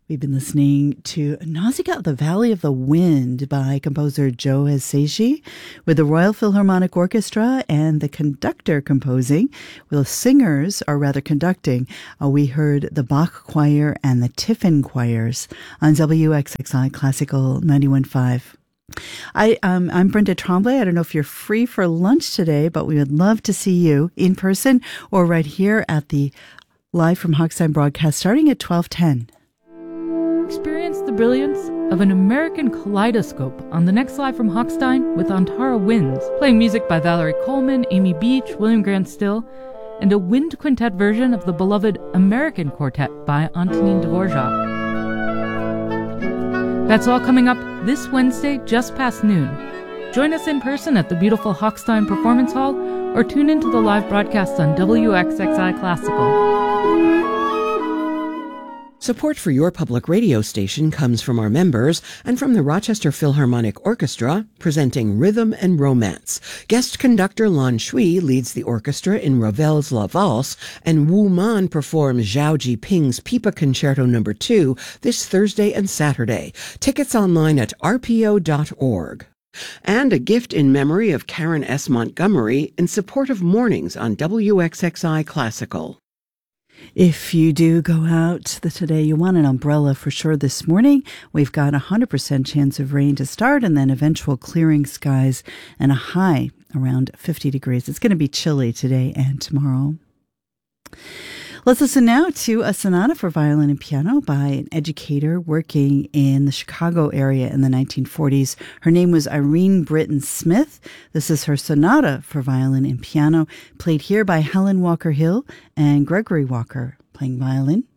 We've been listening to Nausicaa, The Valley of the Wind by composer Joe Hisaishi with the Royal Philharmonic Orchestra and the conductor composing. Well, the singers are rather conducting. We heard the Bach Choir and the Tiffin Choirs on WXXI Classical 91.5. I'm Brenda Tremblay. I don't know if you're free for lunch today, but we would love to see you in person or right here at the Live from Hochstein broadcast starting at 12:10. Experience the brilliance of an American kaleidoscope on the next Live from Hochstein with Antara Winds, playing music by Valerie Coleman, Amy Beach, William Grant Still, and a wind quintet version of the beloved American Quartet by Antonin Dvorak. That's all coming up this Wednesday just past noon. Join us in person at the beautiful Hochstein Performance Hall or tune into the live broadcast on WXXI Classical. Support for your public radio station comes from our members and from the Rochester Philharmonic Orchestra, presenting Rhythm and Romance. Guest conductor Lan Shui leads the orchestra in Ravel's La Valse, and Wu Man performs Zhao Jiping's Pipa Concerto No. 2 this Thursday and Saturday. Tickets online at rpo.org. And a gift in memory of Karen S. Montgomery in support of mornings on WXXI Classical. If you do go out today, you want an umbrella for sure this morning. We've got a 100% chance of rain to start and then eventual clearing skies and a high around 50 degrees. It's going to be chilly today and tomorrow. Let's listen now to a sonata for violin and piano by an educator working in the Chicago area in the 1940s. Her name was Irene Britton Smith. This is her sonata for violin and piano, played here by Helen Walker Hill and Gregory Walker playing violin.